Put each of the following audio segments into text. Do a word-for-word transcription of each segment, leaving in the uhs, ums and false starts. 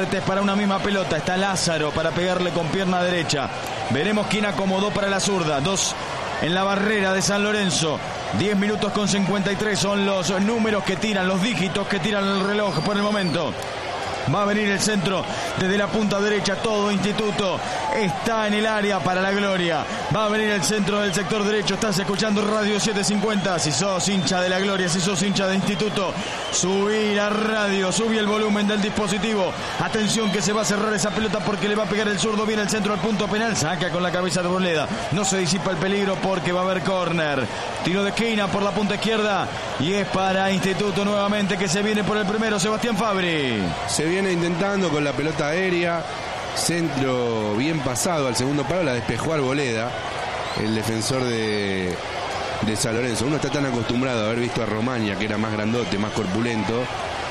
intérpretes para una misma pelota. Está Lázaro para pegarle con pierna derecha. Veremos quién acomodó para la zurda. Dos en la barrera de San Lorenzo. diez minutos con cincuenta y tres son los números que tiran, los dígitos que tiran el reloj por el momento. Va a venir el centro desde la punta derecha. Todo Instituto está en el área para la gloria. Va a venir el centro del sector derecho. Estás escuchando Radio setecientos cincuenta. Si sos hincha de la gloria, si sos hincha de Instituto, subí la radio, subí el volumen del dispositivo. Atención que se va a cerrar esa pelota porque le va a pegar el zurdo. Viene el centro al punto penal. Saca con la cabeza de Arboleda. No se disipa el peligro porque va a haber córner. Tiro de esquina por la punta izquierda. Y es para Instituto nuevamente que se viene por el primero. Sebastián Fabri. Se viene intentando con la pelota aérea, centro bien pasado al segundo palo, la despejó Arboleda, el defensor de, de San Lorenzo. Uno está tan acostumbrado a haber visto a Romaña, que era más grandote, más corpulento.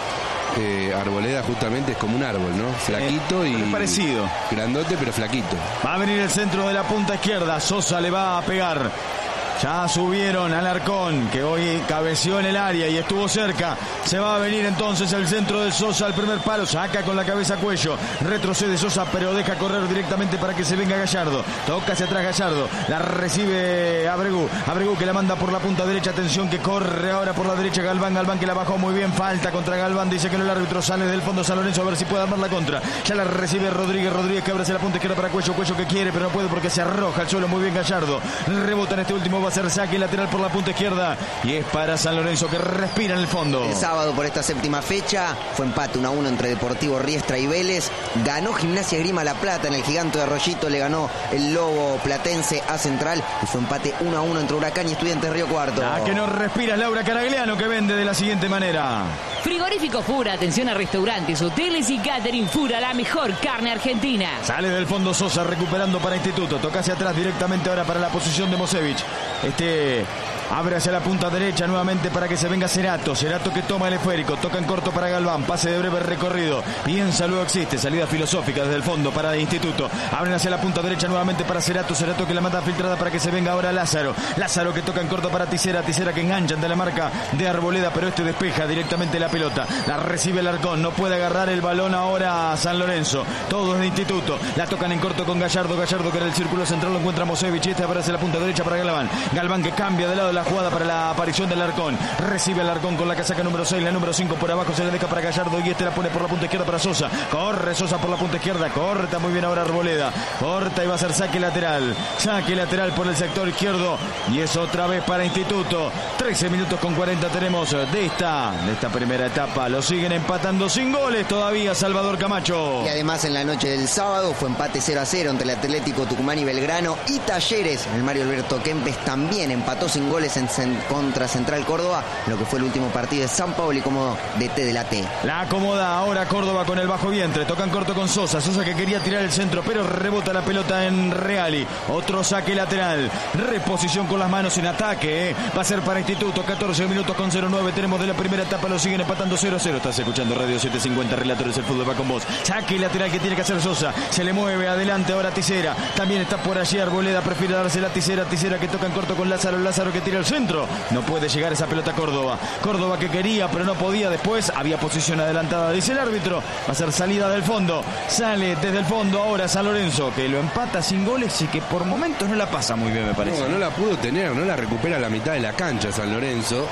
eh, Arboleda justamente es como un árbol, ¿no? Flaquito y parecido, grandote pero flaquito. Va a venir el centro de la punta izquierda. Sosa le va a pegar. Ya subieron al Alarcón, que hoy cabeció en el área y estuvo cerca. Se va a venir entonces el centro de Sosa al primer palo. Saca con la cabeza Cuello. Retrocede Sosa, pero deja correr directamente para que se venga Gallardo. Toca hacia atrás Gallardo. La recibe Abregu. Abregu que la manda por la punta derecha. Atención que corre ahora por la derecha Galván. Galván que la bajó muy bien. Falta contra Galván. Dice que no el árbitro. Sale del fondo San Lorenzo a ver si puede armar la contra. Ya la recibe Rodríguez. Rodríguez que abre hacia la punta izquierda para Cuello. Cuello que quiere, pero no puede porque se arroja al suelo. Muy bien Gallardo. Rebota en este último. Va a ser saque lateral por la punta izquierda y es para San Lorenzo que respira en el fondo. El sábado por esta séptima fecha fue empate uno a uno entre Deportivo Riestra y Vélez. Ganó Gimnasia Esgrima La Plata en el Gigante de Arroyito, le ganó el Lobo Platense a Central y fue empate uno a uno entre Huracán y Estudiantes Río Cuarto. La que no respira es Laura Caragliano, que vende de la siguiente manera. Frigorífico Fura, atención a restaurantes, hoteles y catering. Fura, la mejor carne argentina. Sale del fondo Sosa recuperando para Instituto. Toca hacia atrás directamente ahora para la posición de Mosevich. Este abre hacia la punta derecha nuevamente para que se venga Cerato. Cerato que toma el esférico. Toca en corto para Galván. Pase de breve recorrido. Piensa, luego existe. Salida filosófica desde el fondo para Instituto. Abren hacia la punta derecha nuevamente para Cerato. Cerato que la manda filtrada para que se venga ahora Lázaro. Lázaro que toca en corto para Tisera. Tisera que engancha ante la marca de Arboleda, pero este despeja directamente la pelota. La recibe el Arcón. No puede agarrar el balón ahora San Lorenzo. Todos de Instituto. La tocan en corto con Gallardo. Gallardo que en el círculo central lo encuentra Mosevich. Este abre hacia la punta derecha para Galván. Galván que cambia de lado de la jugada para la aparición del Arcón. Recibe el Arcón con la casaca número seis. La número cinco por abajo se le deja para Gallardo y este la pone por la punta izquierda para Sosa. Corre Sosa por la punta izquierda. Corta muy bien ahora Arboleda. Corta y va a ser saque lateral. Saque lateral por el sector izquierdo. Y es otra vez para Instituto. trece minutos con cuarenta tenemos de esta, de esta primera etapa. Lo siguen empatando sin goles todavía Salvador Camacho. Y además en la noche del sábado fue empate cero a cero entre el Atlético Tucumán y Belgrano y Talleres. El Mario Alberto Kempes también empató sin goles en, en, contra Central Córdoba, lo que fue el último partido de San Paoli como D T de la T. La acomoda ahora Córdoba con el bajo vientre. Tocan corto con Sosa. Sosa que quería tirar el centro, pero rebota la pelota en Reali. Otro saque lateral. Reposición con las manos en ataque. ¿eh? Va a ser para Instituto. catorce minutos con cero nueve tenemos de la primera etapa. Lo siguen empatando cero a cero. Estás escuchando Radio setecientos cincuenta. Relatores del fútbol va con vos. Saque lateral que tiene que hacer Sosa. Se le mueve adelante ahora Tisera. También está por allí Arboleda. Prefiere darse la Tisera. Tisera que toca en corto con Lázaro. Lázaro que tira el centro. No puede llegar esa pelota a Córdoba. Córdoba que quería pero no podía después. Había posición adelantada, dice el árbitro. Va a ser salida del fondo. Sale desde el fondo ahora San Lorenzo, que lo empata sin goles y que por momentos no la pasa muy bien, me parece. No, no la pudo tener, no la recupera a la mitad de la cancha San Lorenzo.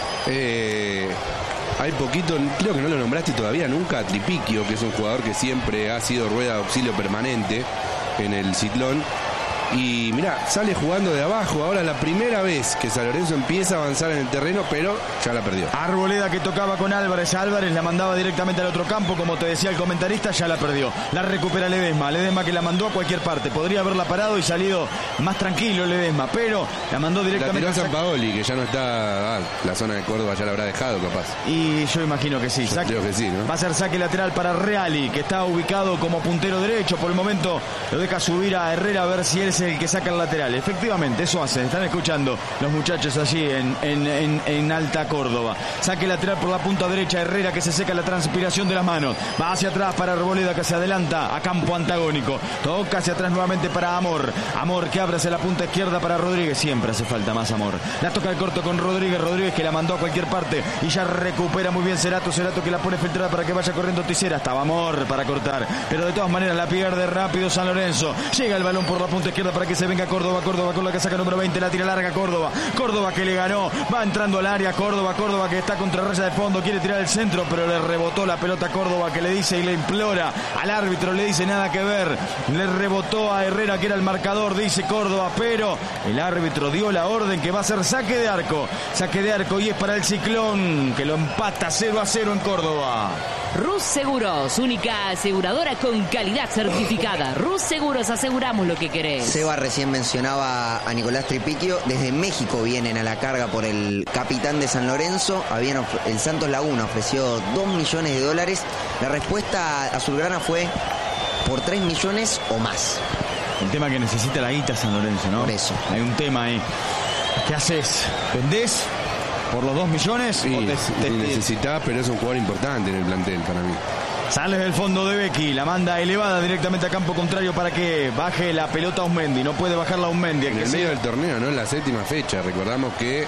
Eh... Hay poquito, creo que no lo nombraste todavía nunca, a Tripiquio, que es un jugador que siempre ha sido rueda de auxilio permanente en el Citlón. Y mirá, sale jugando de abajo. Ahora la primera vez que San Lorenzo empieza a avanzar en el terreno, pero ya la perdió. Arboleda que tocaba con Álvarez. Álvarez la mandaba directamente al otro campo. Como te decía el comentarista, ya la perdió. La recupera Ledesma. Ledesma que la mandó a cualquier parte. Podría haberla parado y salido más tranquilo Ledesma, pero la mandó directamente. La tiró a San Paoli, que ya no está. Ah, la zona de Córdoba ya la habrá dejado, capaz. Y yo imagino que sí. Yo saque, creo que sí, ¿no? Va a ser saque lateral para Reali, que está ubicado como puntero derecho. Por el momento lo deja subir a Herrera a ver si él se es el que saca el lateral. Efectivamente, eso hacen. Están escuchando los muchachos allí en, en, en, en Alta Córdoba. Saque lateral por la punta derecha. Herrera que se seca la transpiración de las manos. Va hacia atrás para Arboleda que se adelanta a campo antagónico. Toca hacia atrás nuevamente para Amor. Amor que abre hacia la punta izquierda para Rodríguez. Siempre hace falta más Amor. La toca el corto con Rodríguez. Rodríguez que la mandó a cualquier parte y ya recupera muy bien Cerato. Cerato que la pone filtrada para que vaya corriendo Tisera. Estaba Amor para cortar, pero de todas maneras la pierde rápido San Lorenzo. Llega el balón por la punta izquierda para que se venga Córdoba. Córdoba con la que saca número veinte. La tira larga Córdoba. Córdoba que le ganó. Va entrando al área Córdoba. Córdoba que está contra raya de fondo. Quiere tirar el centro, pero le rebotó la pelota a Córdoba que le dice y le implora al árbitro. Le dice nada que ver. Le rebotó a Herrera que era el marcador. Dice Córdoba, pero el árbitro dio la orden que va a ser saque de arco. Saque de arco y es para el Ciclón que lo empata cero a cero en Córdoba. Rus Seguros, única aseguradora con calidad certificada. Rus Seguros, aseguramos lo que querés. Seba recién mencionaba a Nicolás Tripiquio. Desde México vienen a la carga por el capitán de San Lorenzo. Habían of- el Santos Laguna ofreció dos millones de dólares. La respuesta azulgrana fue por tres millones o más. El tema que necesita la guita San Lorenzo, ¿no? Por eso. Hay un tema ahí. ¿Qué haces? ¿Vendés por los dos millones? Sí, ¿O te, te- sí necesitás, pero es un jugador importante en el plantel para mí. Sales del fondo de Becky, la manda elevada directamente a campo contrario para que baje la pelota a Uzmendi. No puede bajarla a Uzmendi. En que el sí. medio del torneo, ¿no? En la séptima fecha. Recordamos que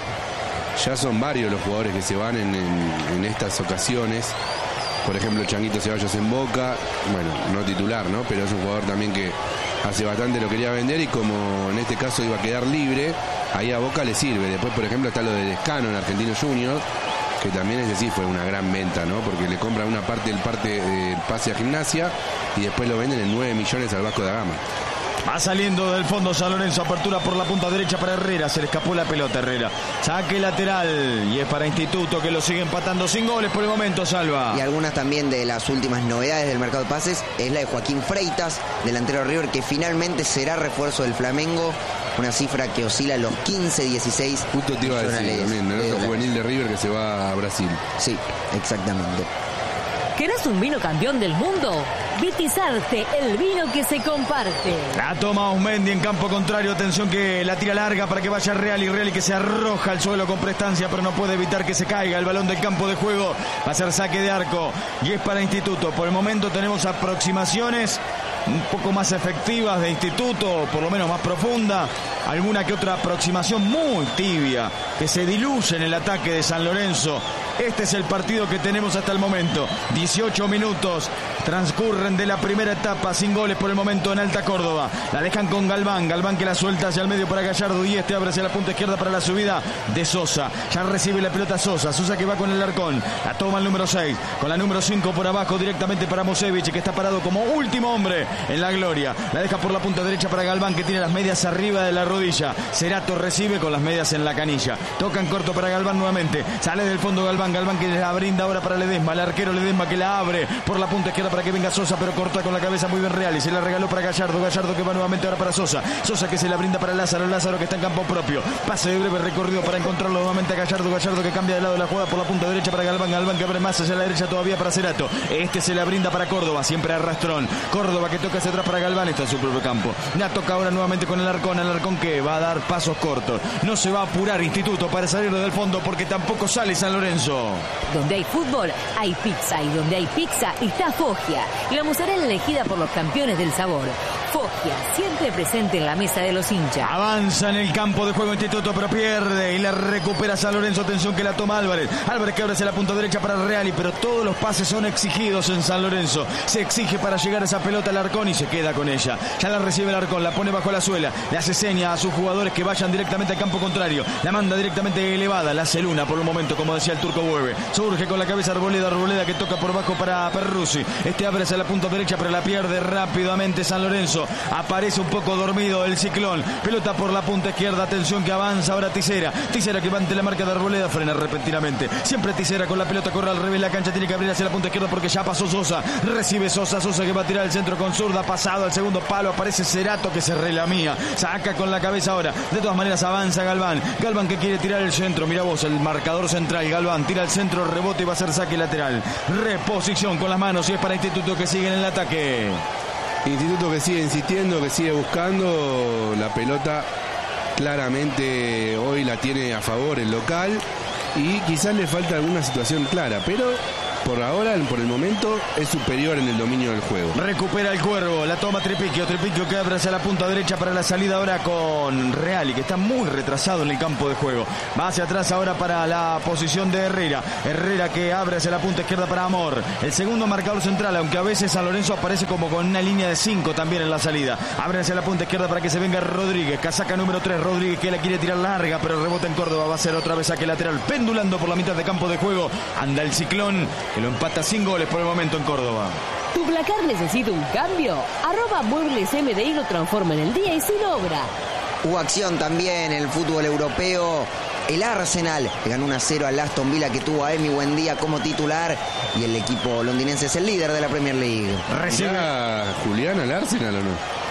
ya son varios los jugadores que se van en, en, en estas ocasiones. Por ejemplo, Changuito Ceballos en Boca. Bueno, no titular, ¿no? Pero es un jugador también que hace bastante lo quería vender y como en este caso iba a quedar libre, ahí a Boca le sirve. Después, por ejemplo, está lo de Descano en Argentino Junior, que también es decir, fue una gran venta, ¿no? Porque le compran una parte del parte del pase a Gimnasia y después lo venden en nueve millones al Vasco da Gama. Va saliendo del fondo San Lorenzo, apertura por la punta derecha para Herrera, se le escapó la pelota Herrera. Saque lateral y es para Instituto que lo sigue empatando sin goles por el momento, Salva. Y algunas también de las últimas novedades del mercado de pases es la de Joaquín Freitas, delantero de River, que finalmente será refuerzo del Flamengo. Una cifra que oscila los quince, dieciséis Justo te iba a decir millones también, ¿no? de Otro dólares. juvenil de River que se va a Brasil. Sí, exactamente. ¿Querés un vino campeón del mundo? Vitizarte, el vino que se comparte. La toma Uzmendi en campo contrario. Atención que la tira larga para que vaya Real y Real y que se arroja al suelo con prestancia, pero no puede evitar que se caiga el balón del campo de juego. Va a ser saque de arco y es para Instituto. Por el momento tenemos aproximaciones un poco más efectivas de Instituto, por lo menos más profunda. Alguna que otra aproximación muy tibia que se diluye en el ataque de San Lorenzo. Este es el partido que tenemos hasta el momento. dieciocho minutos transcurren de la primera etapa sin goles por el momento en Alta Córdoba. La dejan con Galván. Galván que la suelta hacia el medio para Gallardo y este abre hacia la punta izquierda para la subida de Sosa. Ya recibe la pelota Sosa. Sosa que va con el arcón. La toma el número seis. Con la número cinco por abajo directamente para Mosevich que está parado como último hombre en la gloria. La deja por la punta derecha para Galván que tiene las medias arriba de la rodilla. Cerato recibe con las medias en la canilla. Toca en corto para Galván nuevamente. Sale del fondo Galván. Galván que la brinda ahora para Ledesma. El arquero Ledesma que la abre por la punta izquierda para que venga Sosa, pero corta con la cabeza muy bien Real y se la regaló para Gallardo. Gallardo que va nuevamente ahora para Sosa. Sosa que se la brinda para Lázaro. Lázaro que está en campo propio. Pase de breve recorrido para encontrarlo nuevamente a Gallardo. Gallardo que cambia de lado de la jugada por la punta derecha para Galván. Galván que abre más hacia la derecha todavía para Cerato. Este se la brinda para Córdoba. Siempre arrastrón. Córdoba que toca hacia atrás para Galván. Está en su propio campo. La toca ahora nuevamente con el Arcón. El Arcón que va a dar pasos cortos. No se va a apurar Instituto para salir del fondo porque tampoco sale San Lorenzo. Donde hay fútbol, hay pizza. Y donde hay pizza, está Foggia. La mozzarella elegida por los campeones del sabor. Foggia, siempre presente en la mesa de los hinchas. Avanza en el campo de juego Instituto, pero pierde y la recupera San Lorenzo. Atención que la toma Álvarez. Álvarez que abre hacia la punta derecha para Reali, pero todos los pases son exigidos en San Lorenzo. Se exige para llegar a esa pelota al Arcón y se queda con ella. Ya la recibe el Arcón, la pone bajo la suela. Le hace seña a sus jugadores que vayan directamente al campo contrario. La manda directamente elevada, la hace Luna por un momento, como decía el turco Bueve. Surge con la cabeza Arboleda, Arboleda que toca por bajo para Perruzzi. Este abre hacia la punta derecha, pero la pierde rápidamente San Lorenzo. Aparece un poco dormido el Ciclón. Pelota por la punta izquierda. Atención que avanza ahora Tisera. Tisera que va ante la marca de Arboleda. Frena repentinamente. Siempre Tisera con la pelota. Corre al revés. La cancha tiene que abrir hacia la punta izquierda porque ya pasó Sosa. Recibe Sosa. Sosa que va a tirar el centro con zurda. Pasado al segundo palo. Aparece Cerato que se relamía. Saca con la cabeza ahora. De todas maneras avanza Galván. Galván que quiere tirar el centro. Mira vos, el marcador central. Galván tira el centro. Rebote y va a ser saque lateral. Reposición con las manos y es para Instituto que sigue en el ataque. Instituto que sigue insistiendo, que sigue buscando. La pelota claramente hoy la tiene a favor el local y quizás le falta alguna situación clara, pero por ahora, por el momento, es superior en el dominio del juego. Recupera el Cuervo, la toma Tripiquio, Tripiquio que abre hacia la punta derecha para la salida ahora con Reali, que está muy retrasado en el campo de juego. Va hacia atrás ahora para la posición de Herrera. Herrera que abre hacia la punta izquierda para Amor. El segundo marcador central, aunque a veces San Lorenzo aparece como con una línea de cinco también en la salida. Abre hacia la punta izquierda para que se venga Rodríguez. Casaca número tres, Rodríguez que la quiere tirar larga, pero rebota en Córdoba. Va a ser otra vez saque lateral, pendulando por la mitad de campo de juego. Anda el Ciclón, que lo empata sin goles por el momento en Córdoba. ¿Tu placar necesita un cambio? Arroba Muebles M D I lo transforma en el día y sin obra. Hubo acción también en el fútbol europeo. El Arsenal le ganó uno a cero al Aston Villa, que tuvo a Emi Buendía como titular, y el equipo londinense es el líder de la Premier League. ¿Recibe Julián al Arsenal o no?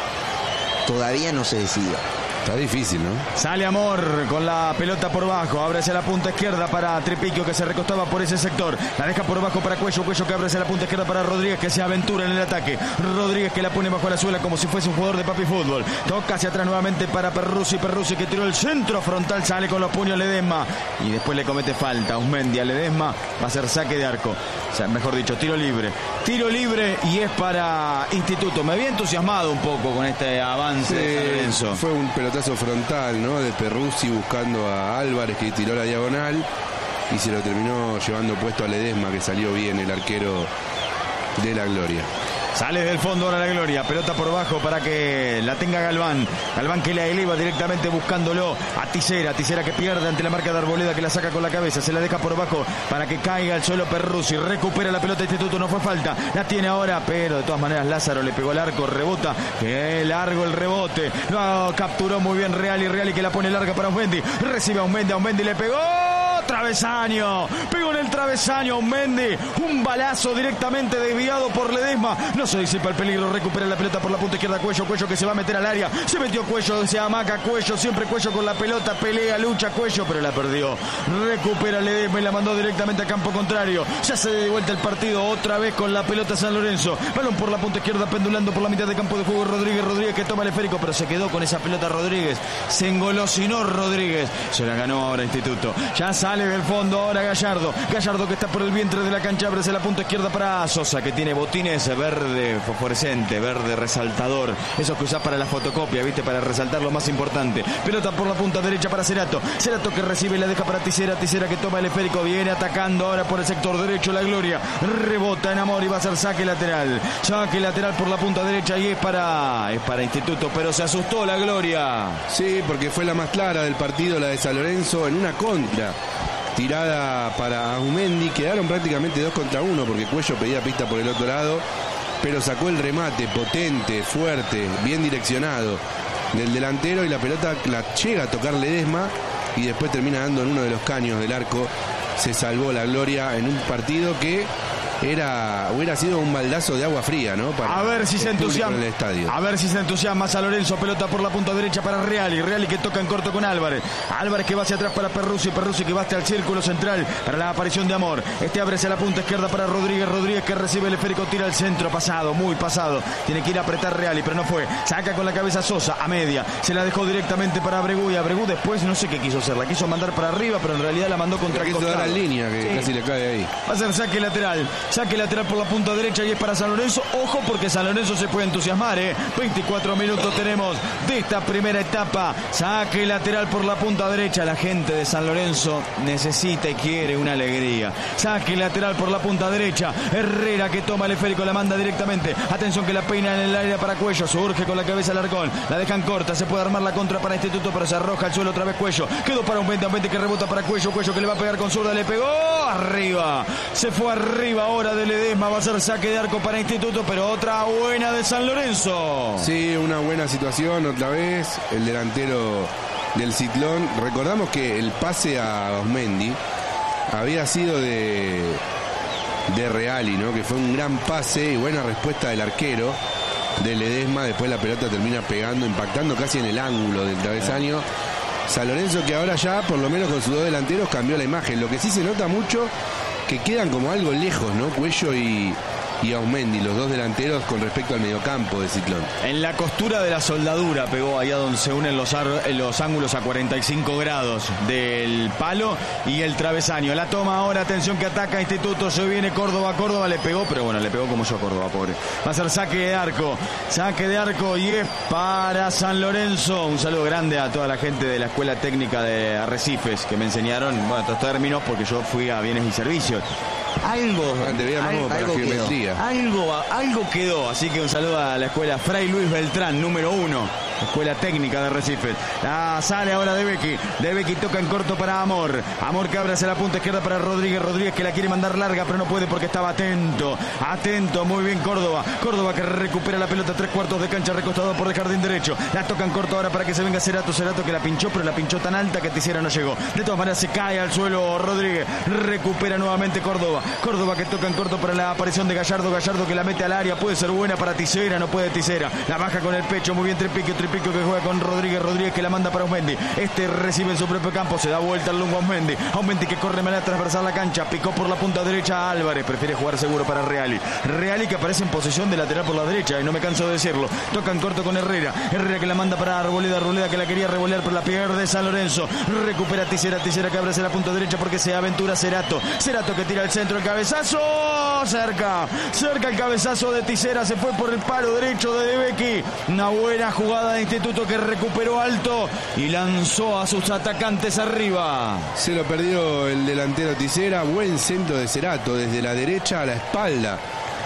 Todavía no se decide. Está difícil, ¿no? Sale Amor con la pelota por bajo, abre hacia la punta izquierda para Tripiquio, que se recostaba por ese sector, la deja por bajo para Cuello, Cuello que abre hacia la punta izquierda para Rodríguez, que se aventura en el ataque, Rodríguez que la pone bajo la suela como si fuese un jugador de papi fútbol, toca hacia atrás nuevamente para Perruzzi, Perruzzi que tiró el centro frontal, sale con los puños Ledesma y después le comete falta Usmendi a Ledesma, va a ser saque de arco, o sea, mejor dicho, tiro libre, tiro libre y es para Instituto. Me había entusiasmado un poco con este avance sí, de San Lorenzo. Fue un pelotazo frontal, ¿no? De Perruzzi buscando a Álvarez, que tiró la diagonal y se lo terminó llevando puesto a Ledesma, que salió bien el arquero de la Gloria. Sale del fondo ahora la Gloria, pelota por bajo para que la tenga Galván. Galván que la eleva directamente buscándolo a Tisera. Tisera que pierde ante la marca de Arboleda, que la saca con la cabeza. Se la deja por bajo para que caiga al suelo Perruzzi. Recupera la pelota Instituto, no fue falta. La tiene ahora, pero de todas maneras Lázaro le pegó al arco, rebota. Qué largo el rebote. Lo capturó muy bien Reali. Reali que la pone larga para Usmendi. Recibe a Usmendi, a Usmendi le pegó. Travesaño, pegó en el travesaño Usmendi, un balazo directamente desviado por Ledesma, no se disipa el peligro, recupera la pelota por la punta izquierda Cuello, Cuello que se va a meter al área, se metió Cuello, se amaca Cuello, siempre Cuello con la pelota, pelea, lucha Cuello, pero la perdió, recupera Ledesma y la mandó directamente a campo contrario, ya se de vuelta el partido, otra vez con la pelota San Lorenzo, balón por la punta izquierda pendulando por la mitad de campo de juego Rodríguez, Rodríguez que toma el esférico, pero se quedó con esa pelota Rodríguez, se engolosinó Rodríguez, se la ganó ahora Instituto, ya sale del fondo ahora Gallardo, Gallardo que está por el vientre de la cancha, abre hacia la punta izquierda para Sosa, que tiene botines verde fosforescente, verde resaltador, esos que usás para la fotocopia, viste, para resaltar lo más importante, pelota por la punta derecha para Cerato, Cerato que recibe y la deja para Tisera, Tisera que toma el esférico, viene atacando ahora por el sector derecho la Gloria, rebota en Amor y va a ser saque lateral, saque lateral por la punta derecha y es para, es para Instituto, pero se asustó la Gloria. Sí, porque fue la más clara del partido, la de San Lorenzo, en una contra. Tirada para Aumendi, quedaron prácticamente dos contra uno porque Cuello pedía pista por el otro lado, pero sacó el remate potente, fuerte, bien direccionado del delantero y la pelota la llega a tocar Ledesma y después termina dando en uno de los caños del arco. Se salvó la Gloria en un partido que era hubiera sido un baldazo de agua fría, ¿no? Para a ver si se entusiasma. A ver si se entusiasma San Lorenzo, pelota por la punta derecha para Reali, Reali que toca en corto con Álvarez, Álvarez que va hacia atrás para Perruzzi, Perruzzi que va hasta el círculo central para la aparición de Amor, este abre hacia la punta izquierda para Rodríguez, Rodríguez que recibe el esférico, tira al centro, pasado, muy pasado, tiene que ir a apretar Reali, pero no fue, saca con la cabeza Sosa, a media, se la dejó directamente para Abregu y Abregu después no sé qué quiso hacer, la quiso mandar para arriba, pero en realidad la mandó contra el costado. Quiso dar la línea que sí, casi le cae ahí. Va a ser saque lateral, saque lateral por la punta derecha y es para San Lorenzo. Ojo porque San Lorenzo se puede entusiasmar, ¿eh? veinticuatro minutos tenemos de esta primera etapa. Saque lateral por la punta derecha. La gente de San Lorenzo necesita y quiere una alegría. Saque lateral por la punta derecha. Herrera que toma el esférico, la manda directamente. Atención que la peina en el área para Cuello. Surge con la cabeza Larcón. La dejan corta. Se puede armar la contra para Instituto, pero se arroja al suelo otra vez Cuello. Quedó para un veinte, un veinte que rebota para Cuello. Cuello que le va a pegar con zurda. Le pegó arriba. Se fue arriba ahora de Ledesma. Va a ser saque de arco para Instituto, pero otra buena de San Lorenzo. Sí, una buena situación otra vez. El delantero del Ciclón. Recordamos que el pase a Osmendi había sido de, de Reali, ¿no? Que fue un gran pase y buena respuesta del arquero de Ledesma. Después la pelota termina pegando, impactando casi en el ángulo del travesaño. San Lorenzo que ahora ya, por lo menos con sus dos delanteros, cambió la imagen. Lo que sí se nota mucho, que quedan como algo lejos, ¿no? Cuello y, y Ausmendi, los dos delanteros con respecto al mediocampo de Ciclón. En la costura de la soldadura pegó allá donde se unen los, ar, los ángulos a cuarenta y cinco grados del palo y el travesaño. La toma ahora, atención que ataca Instituto, se viene Córdoba, Córdoba le pegó, pero bueno, le pegó como yo a Córdoba, pobre. Va a ser saque de arco, saque de arco y es para San Lorenzo. Un saludo grande a toda la gente de la Escuela Técnica de Arrecifes que me enseñaron, bueno, estos términos porque yo fui a Bienes y Servicios. Algo, algo, algo, quedó, algo, algo quedó, así que un saludo a la escuela Fray Luis Beltrán, número uno, Escuela Técnica de Recife. La sale ahora de Becky, de Becky toca en corto para Amor, Amor que abre hacia la punta izquierda para Rodríguez, Rodríguez que la quiere mandar larga pero no puede porque estaba atento, atento, muy bien Córdoba, Córdoba que recupera la pelota, tres cuartos de cancha recostado por el jardín derecho, la toca en corto ahora para que se venga Cerato, Cerato que la pinchó pero la pinchó tan alta que Tisera no llegó, de todas maneras se cae al suelo Rodríguez, recupera nuevamente Córdoba, Córdoba que toca en corto para la aparición de Gallardo, Gallardo que la mete al área, puede ser buena para Tisera, no puede Tisera, la baja con el pecho, muy bien Tripiquio, Tripiquio que juega con Rodríguez, Rodríguez que la manda para Ausmendi, este recibe en su propio campo, se da vuelta al lungo Ausmendi, Ausmendi que corre de manera transversal la cancha, picó por la punta derecha a Álvarez, prefiere jugar seguro para Reali, Reali que aparece en posición de lateral por la derecha y no me canso de decirlo, toca en corto con Herrera, Herrera que la manda para Arboleda, Arboleda que la quería revolear pero la pierde San Lorenzo, recupera Tisera, Tisera que abre hacia la punta derecha porque se aventura Cerato, Cerato que tira el centro, el cabezazo, cerca, cerca el cabezazo de Tisera, se fue por el palo derecho de De Becky, una buena jugada de Instituto que recuperó alto y lanzó a sus atacantes arriba. Se lo perdió el delantero Tisera, buen centro de Cerato desde la derecha a la espalda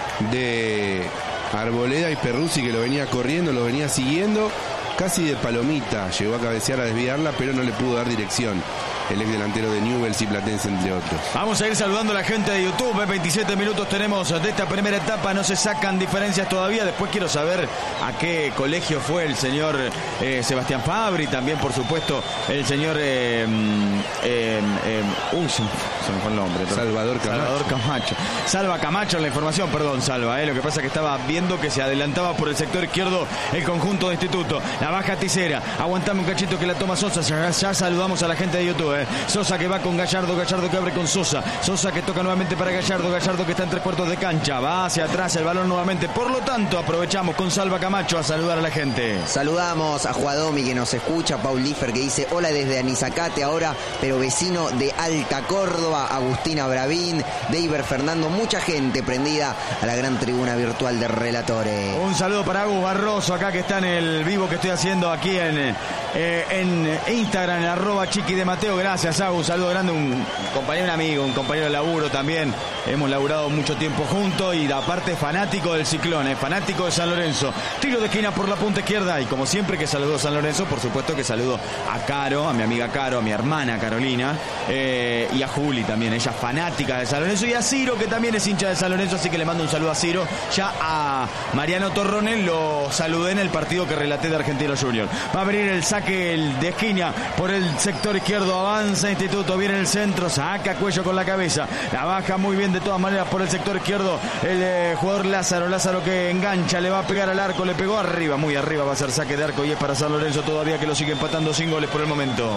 de Arboleda y Perruzzi que lo venía corriendo, lo venía siguiendo, casi de palomita, llegó a cabecear a desviarla pero no le pudo dar dirección. El ex delantero de Newell's y Platense, entre otros. Vamos a ir saludando a la gente de YouTube. veintisiete minutos tenemos de esta primera etapa. No se sacan diferencias todavía. Después quiero saber a qué colegio fue el señor eh, Sebastián Fabri. También, por supuesto, el señor... Eh, eh, eh, uy, se me fue el nombre. Salvador Camacho. Salvador Camacho. Salva Camacho en la información. Perdón, Salva. Eh, lo que pasa es que estaba viendo que se adelantaba por el sector izquierdo el conjunto de Instituto. La baja Tisera. Aguantame un cachito que la toma Sosa. Ya, ya saludamos a la gente de YouTube. Eh. Sosa que va con Gallardo, Gallardo que abre con Sosa, Sosa que toca nuevamente para Gallardo, Gallardo que está en tres cuartos de cancha, va hacia atrás el balón nuevamente, por lo tanto aprovechamos con Salva Camacho a saludar a la gente. Saludamos a Juadomi que nos escucha, Paul Lífer que dice hola desde Anizacate ahora, pero vecino de Alta Córdoba, Agustina Bravín, Deiber Fernando, mucha gente prendida a la gran tribuna virtual de relatores. Un saludo para Agus Barroso acá que está en el vivo que estoy haciendo aquí en, eh, en Instagram, en arroba Chiqui de Mateo. Gracias, Agus. Un saludo grande, un compañero, un amigo, un compañero de laburo también. Hemos laburado mucho tiempo juntos y aparte fanático del Ciclón, eh, fanático de San Lorenzo. Tiro de esquina por la punta izquierda y como siempre que saludo a San Lorenzo, por supuesto que saludo a Caro, a mi amiga Caro, a mi hermana Carolina eh, y a Juli también, ella fanática de San Lorenzo, y a Ciro que también es hincha de San Lorenzo, así que le mando un saludo a Ciro. Ya a Mariano Torrones lo saludé en el partido que relaté de Argentino Junior. Va a abrir el saque de esquina por el sector izquierdo, avanza Instituto, viene el centro, saca Cuello con la cabeza, la baja muy bien de todas maneras por el sector izquierdo el eh, jugador Lázaro, Lázaro que engancha, le va a pegar al arco, le pegó arriba, muy arriba, va a ser saque de arco y es para San Lorenzo todavía que lo sigue empatando sin goles por el momento.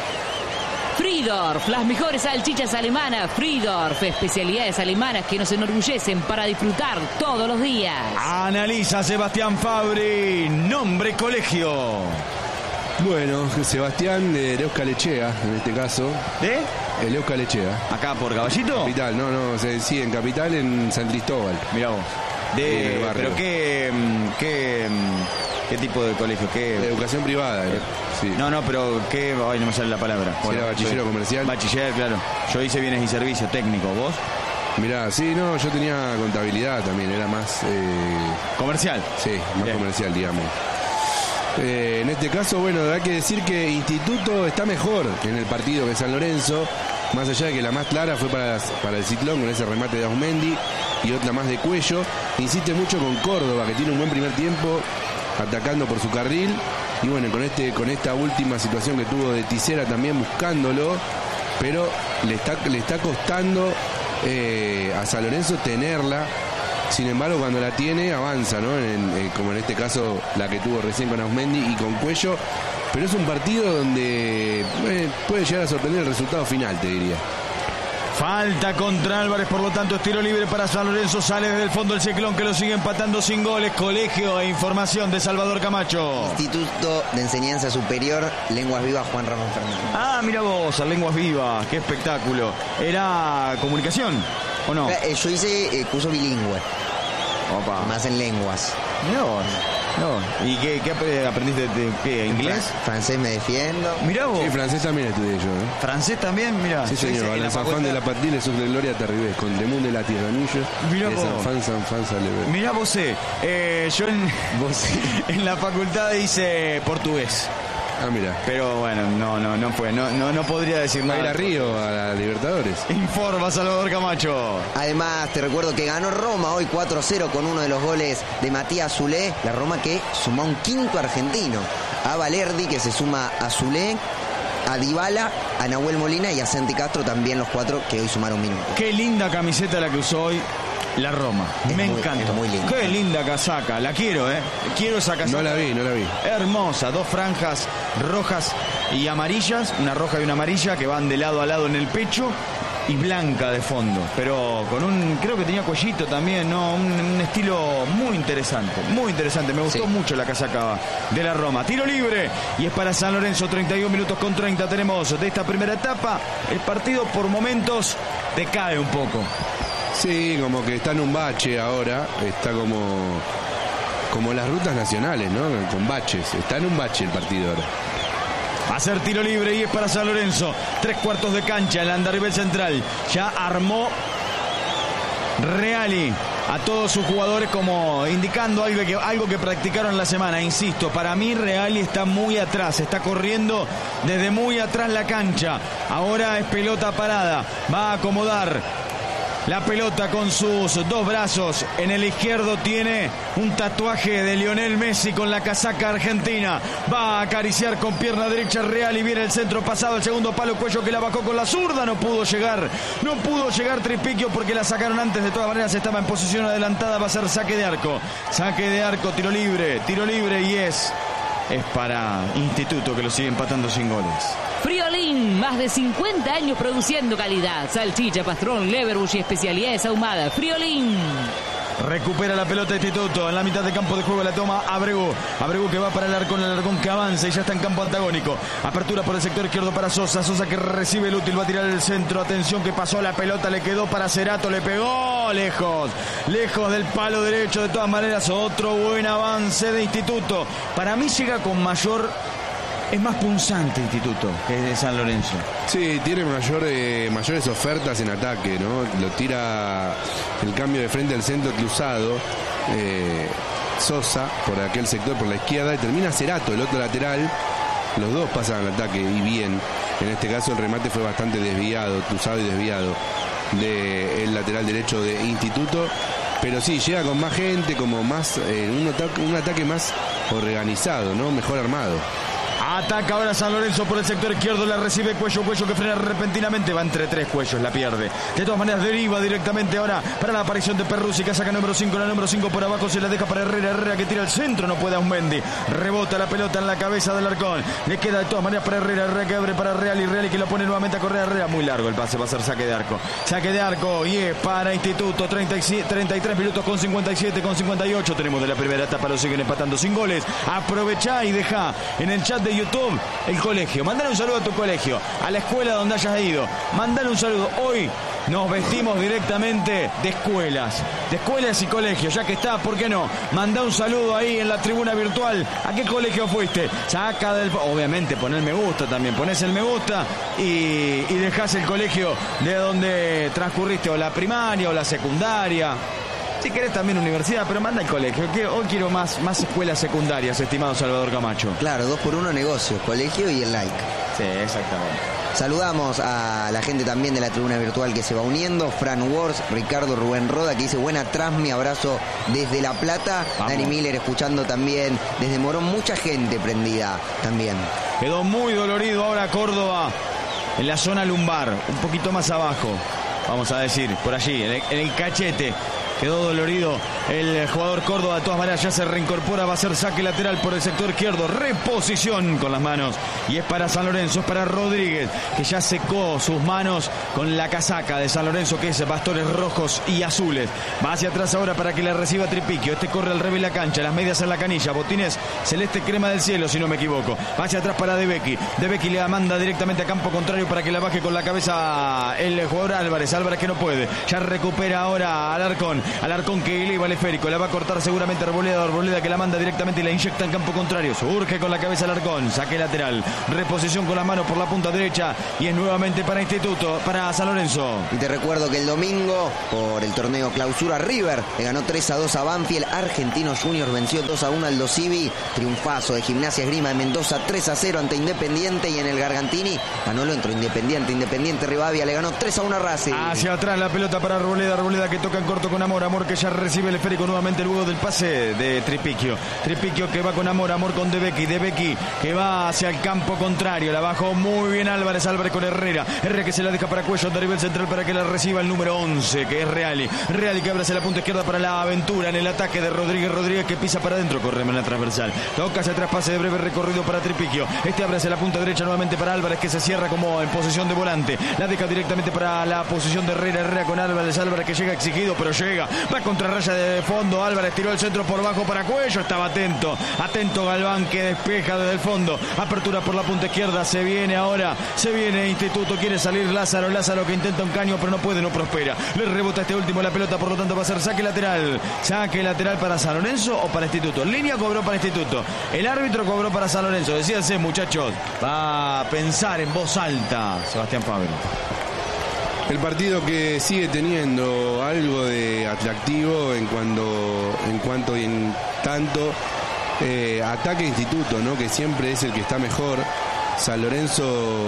Fridorf, las mejores salchichas alemanas. Fridorf, especialidades alemanas que nos enorgullecen para disfrutar todos los días. Analiza Sebastián Fabri, nombre colegio. Bueno, Sebastián de Eleuska Lechea, en este caso. ¿De? Eleuska Lechea. ¿Acá por Caballito? Capital, no, no, sí, en Capital, en San Cristóbal. Mirá vos. De, pero qué, qué, qué tipo de colegio, qué. De educación privada, eh. Sí. No, no, pero qué, ay, no me sale la palabra. Sí, bueno, era bachillero soy, comercial. Bachiller, claro. Yo hice bienes y servicio técnico, ¿vos? Mirá, sí, no, yo tenía contabilidad también, era más... Eh... ¿Comercial? Sí, más Bien. comercial, digamos. Eh, en este caso, bueno, hay que decir que Instituto está mejor en el partido que San Lorenzo, más allá de que la más clara fue para, para el Ciclón con ese remate de Ausmendi y otra más de Cuello. Insiste mucho con Córdoba, que tiene un buen primer tiempo atacando por su carril, y bueno, con este con esta última situación que tuvo de Tisera también buscándolo, pero le está, le está costando eh, a San Lorenzo tenerla. Sin embargo, cuando la tiene, avanza, ¿no? En, en, como en este caso, la que tuvo recién con Ausmendi y con Cuello. Pero es un partido donde eh, puede llegar a sorprender el resultado final, te diría. Falta contra Álvarez, por lo tanto es tiro libre para San Lorenzo. Sale desde el fondo el Ciclón, que lo sigue empatando sin goles. Colegio e información de Salvador Camacho. Instituto de Enseñanza Superior, Lenguas Vivas, Juan Ramón Fernández. Ah, mira vos, Lenguas Vivas, qué espectáculo. ¿Era comunicación o no? Eh, yo hice eh, curso bilingüe. Opa. Más en lenguas. Mirá vos. No. ¿Y qué, qué aprendiste? De, ¿Qué? ¿Inglés? Fra- francés me defiendo. Mirá vos. Sí, francés también estudié yo, ¿eh? ¿Francés también? Mirá. Sí, señor. En A la la San facultad- Juan de la Patine, sus de Gloria Terribés, con Tremún de la Tierranillo, Mirá de vos. San Fan, San Fan, Saleve. Mirá vos, eh, eh, yo en, en la facultad hice portugués. Ah, mira. Pero bueno, no, no, no fue. No, no, no podría decir Va a ir nada. a Río, a la Libertadores. Informa Salvador Camacho. Además, te recuerdo que ganó Roma hoy cuatro cero con uno de los goles de Matías Zulé. La Roma que suma un quinto argentino. A Valerdi, que se suma a Zulé, a Dybala, a Nahuel Molina y a Santi Castro, también los cuatro que hoy sumaron minutos. Qué linda camiseta la que usó hoy la Roma. Es Me muy- encanta. es muy linda. Qué linda casaca. La quiero, ¿eh? Quiero esa casaca. No la vi, no la vi. Hermosa. Dos franjas rojas y amarillas. Una roja y una amarilla que van de lado a lado en el pecho. Y blanca de fondo. Pero con un... Creo que tenía cuellito también, ¿no? Un, un estilo muy interesante. Muy interesante. Me gustó Sí. mucho la casaca de la Roma. Tiro libre. Y es para San Lorenzo. treinta y un minutos con treinta tenemos de esta primera etapa. El partido por momentos decae un poco. Sí, como que está en un bache ahora, está como como las rutas nacionales, ¿no? Con baches, está en un bache el partido ahora. Va a ser tiro libre y es para San Lorenzo. Tres cuartos de cancha, el andarivel central. Ya armó Reali a todos sus jugadores como indicando algo que, algo que practicaron la semana. Insisto, para mí Reali está muy atrás, está corriendo desde muy atrás la cancha. Ahora es pelota parada, va a acomodar la pelota con sus dos brazos. En el izquierdo tiene un tatuaje de Lionel Messi con la casaca argentina. Va a acariciar con pierna derecha Real y viene el centro pasado. El segundo palo, Cuello que la bajó con la zurda. No pudo llegar. No pudo llegar Tripiquio porque la sacaron antes. De todas maneras estaba en posición adelantada. Va a ser saque de arco. Saque de arco, tiro libre. Tiro libre y es... Es para Instituto, que lo sigue empatando sin goles. Friolín, más de cincuenta años produciendo calidad. Salchicha, pastrón, leverbush y especialidades ahumadas. Friolín. Recupera la pelota Instituto. En la mitad de campo de juego la toma Abregu. Abregu que va para el Alarcón. El Alarcón que avanza y ya está en campo antagónico. Apertura por el sector izquierdo para Sosa. Sosa que recibe el útil. Va a tirar el centro. Atención que pasó la pelota. Le quedó para Cerato. Le pegó lejos. Lejos del palo derecho. De todas maneras, otro buen avance de Instituto. Para mí llega con mayor... Es más punzante Instituto que de San Lorenzo. Sí, tiene mayor, eh, mayores ofertas en ataque, ¿no? Lo tira el cambio de frente al centro cruzado, eh, Sosa por aquel sector, por la izquierda, y termina Cerato, el otro lateral. Los dos pasan al ataque y bien. En este caso el remate fue bastante desviado, cruzado y desviado del lateral derecho de Instituto. Pero sí, llega con más gente, como más eh, un, ataque, un ataque más organizado, ¿no? Mejor armado. Ataca ahora San Lorenzo por el sector izquierdo, la recibe Cuello, Cuello que frena repentinamente, va entre tres Cuellos, la pierde. De todas maneras deriva directamente ahora para la aparición de Perruzzi, que saca número cinco, la número cinco por abajo, se la deja para Herrera, Herrera que tira al centro, no puede Aumendi, rebota la pelota en la cabeza del Arcón, le queda de todas maneras para Herrera, Herrera que abre para Real y Real y que lo pone nuevamente a correr Herrera, muy largo el pase, va a ser saque de arco, saque de arco y es para Instituto, treinta y siete, treinta y tres minutos con cincuenta y siete, con cincuenta y ocho tenemos de la primera etapa, lo siguen empatando sin goles, aprovechá y deja en el chat de YouTube el colegio, mandale un saludo a tu colegio, a la escuela donde hayas ido, mandale un saludo. Hoy nos vestimos directamente de escuelas, de escuelas y colegios, ya que está, ¿por qué no? Mandá un saludo ahí en la tribuna virtual. ¿A qué colegio fuiste? Saca del... Obviamente, pon el me gusta también, pones el me gusta y, y dejás el colegio de donde transcurriste, o la primaria o la secundaria. Si querés también universidad, pero manda el colegio, que hoy quiero más, más escuelas secundarias, estimado Salvador Camacho. Claro, dos por uno negocios, colegio y el like. Sí, exactamente. Saludamos a la gente también de la tribuna virtual que se va uniendo. Fran Wars, Ricardo Rubén Roda, que dice buena transmi, abrazo desde La Plata. Vamos. Dani Miller escuchando también desde Morón. Mucha gente prendida también. Quedó muy dolorido ahora Córdoba en la zona lumbar, un poquito más abajo, vamos a decir, por allí, en el, en el cachete. Quedó dolorido el jugador Córdoba. De todas maneras ya se reincorpora. Va a ser saque lateral por el sector izquierdo. Reposición con las manos. Y es para San Lorenzo, es para Rodríguez, que ya secó sus manos con la casaca de San Lorenzo, que es bastones rojos y azules. Va hacia atrás ahora para que le reciba Tripiquio. Este corre al revés de la cancha. Las medias en la canilla. Botines celeste crema del cielo, si no me equivoco. Va hacia atrás para De Becchi. De Becchi le manda directamente a campo contrario para que la baje con la cabeza el jugador Álvarez. Álvarez que no puede. Ya recupera ahora Alarcón. Alarcón que eleva el esférico. La va a cortar seguramente Arboleda. Arboleda que la manda directamente y la inyecta en campo contrario. Surge con la cabeza Alarcón. Saque lateral. Reposición con la mano por la punta derecha. Y es nuevamente para Instituto, para San Lorenzo. Y te recuerdo que el domingo, por el torneo Clausura, River le ganó tres a dos a Banfield. Argentinos Juniors venció dos a uno al Dosivi. Triunfazo de Gimnasia Esgrima de Mendoza tres a cero ante Independiente. Y en el Gargantini ganó lo entre Independiente. Independiente Rivadavia le ganó tres a uno a Racing. Hacia atrás la pelota para Arboleda. Arboleda que toca en corto con Amor. Amor que ya recibe el esférico nuevamente luego del pase de Tripiquio. Tripiquio que va con Amor. Amor con De Becchi. De Becchi que va hacia el campo contrario. La bajó muy bien Álvarez. Álvarez con Herrera. Herrera que se la deja para Cuello de nivel central para que la reciba el número once, que es Reali. Reali que abre hacia la punta izquierda para la aventura en el ataque de Rodríguez. Rodríguez que pisa para adentro. Corre en la transversal. Toca hacia atrás. Pase de breve recorrido para Tripiquio. Este abre hacia la punta derecha nuevamente para Álvarez, que se cierra como en posición de volante. La deja directamente para la posición de Herrera. Herrera con Álvarez. Álvarez que llega exigido, pero llega. Va contra raya de fondo. Álvarez tiró el centro por bajo para Cuello. Estaba atento. Atento Galván que despeja desde el fondo. Apertura por la punta izquierda. Se viene ahora. Se viene Instituto. Quiere salir Lázaro. Lázaro que intenta un caño, pero no puede, no prospera. Le rebota este último la pelota, por lo tanto va a ser saque lateral. Saque lateral para San Lorenzo o para Instituto. Línea cobró para Instituto. El árbitro cobró para San Lorenzo. Decíanse, muchachos. Va a pensar en voz alta Sebastián Fabri. El partido que sigue teniendo algo de atractivo en cuanto, en cuanto y en tanto eh, ataque Instituto, ¿no? Que siempre es el que está mejor. San Lorenzo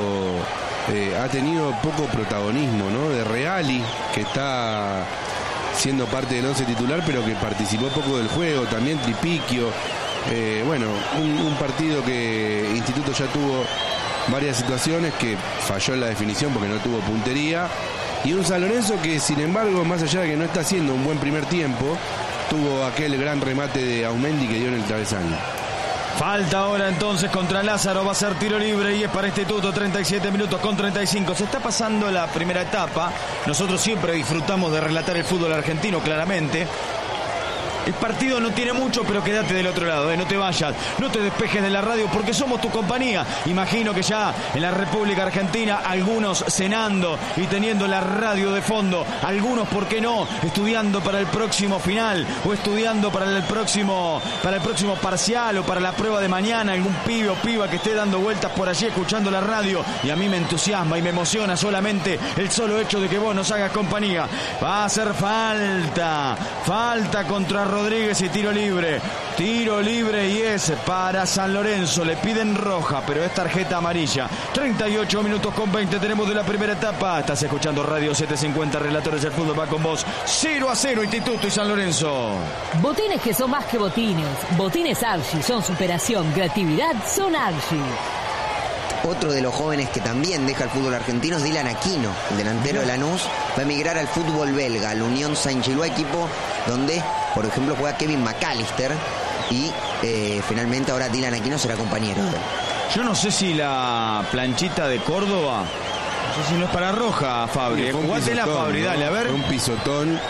eh, ha tenido poco protagonismo, ¿no? De Reali, que está siendo parte del once titular, pero que participó poco del juego. También Tripiquio. Eh, bueno, un, un partido que Instituto ya tuvo varias situaciones, que falló en la definición porque no tuvo puntería, y un San Lorenzo que, sin embargo, más allá de que no está haciendo un buen primer tiempo, tuvo aquel gran remate de Aumendi que dio en el travesaño. Falta ahora entonces contra Lázaro, va a ser tiro libre y es para Instituto. Treinta y siete minutos con treinta y cinco. Se está pasando la primera etapa. Nosotros siempre disfrutamos de relatar el fútbol argentino, claramente. El partido no tiene mucho, pero quédate del otro lado, ¿eh? No te vayas, no te despejes de la radio porque somos tu compañía. Imagino que ya en la República Argentina algunos cenando y teniendo la radio de fondo, algunos, ¿por qué no?, estudiando para el próximo final o estudiando para el próximo para el próximo parcial o para la prueba de mañana. Algún pibe o piba que esté dando vueltas por allí escuchando la radio, y a mí me entusiasma y me emociona solamente el solo hecho de que vos nos hagas compañía. Va a hacer falta, falta contra Rodríguez y tiro libre. Tiro libre y es para San Lorenzo. Le piden roja, pero es tarjeta amarilla. treinta y ocho minutos con veinte tenemos de la primera etapa. Estás escuchando Radio setecientos cincuenta, Relatores del Fútbol va con vos. cero a cero Instituto y San Lorenzo. Botines que son más que botines. Botines Archie son superación, creatividad, son Archie. Otro de los jóvenes que también deja el fútbol argentino es Dylan Aquino, el delantero de Lanús. Va a emigrar al fútbol belga, al Unión Saint-Gillois, equipo donde, por ejemplo, juega Kevin McAllister. Y eh, finalmente ahora Dylan Aquino será compañero. Yo no sé si la planchita de Córdoba, no sé si no es para roja, Fabri. Jugátela, Fabri, dale, a ver. Fue un pisotón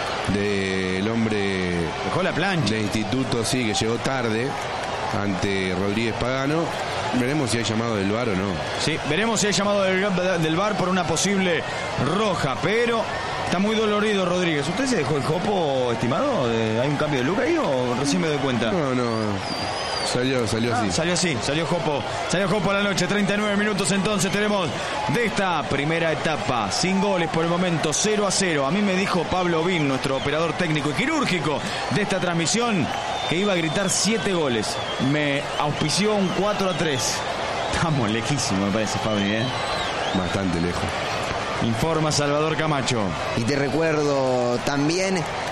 del hombre. Dejó la plancha. De Instituto, sí, que llegó tarde ante Rodríguez Pagano. Veremos si hay llamado del V A R o no. Sí, veremos si hay llamado del, del V A R por una posible roja, pero está muy dolorido Rodríguez. ¿Usted se dejó el jopo, estimado? ¿Hay un cambio de look ahí o recién me doy cuenta? No, no. Salió, salió ah, así. Salió así, salió Jopo. Salió Jopo a la noche. treinta y nueve minutos entonces tenemos de esta primera etapa. Sin goles por el momento, cero a cero. A mí me dijo Pablo Bin, nuestro operador técnico y quirúrgico de esta transmisión, que iba a gritar siete goles. Me auspició un cuatro a tres. Estamos lejísimos, me parece, Fabri, ¿eh? Bastante lejos. Informa Salvador Camacho. Y te recuerdo también